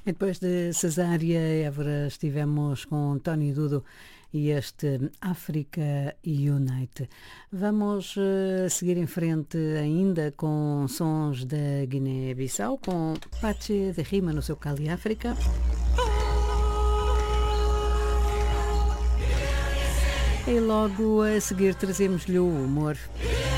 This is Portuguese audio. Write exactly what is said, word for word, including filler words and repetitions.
E depois de Cesária Évora estivemos com Tony Dudo e este África Unite. Vamos uh, seguir em frente ainda com sons da Guiné-Bissau, com Pache de Rima no seu Cali África. E logo a seguir trazemos-lhe o humor.